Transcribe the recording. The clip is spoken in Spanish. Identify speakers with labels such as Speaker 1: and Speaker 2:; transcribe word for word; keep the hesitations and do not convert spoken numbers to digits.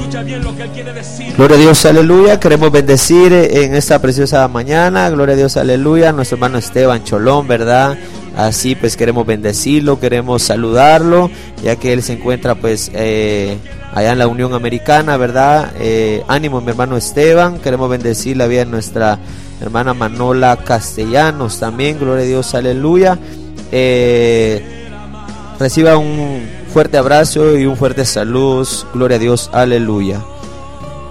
Speaker 1: Escucha bien lo que Él quiere decir.
Speaker 2: Gloria a Dios, aleluya. Queremos bendecir en esta preciosa mañana. Gloria a Dios, aleluya. Nuestro hermano Esteban Cholón, ¿verdad? Así pues queremos bendecirlo, queremos saludarlo, ya que él se encuentra pues eh, allá en la Unión Americana, ¿verdad? Eh, ánimo, mi hermano Esteban. Queremos bendecir la vida de nuestra hermana Manola Castellanos también. Gloria a Dios, aleluya. Eh, reciba un fuerte abrazo y un fuerte salud. Gloria a Dios, aleluya.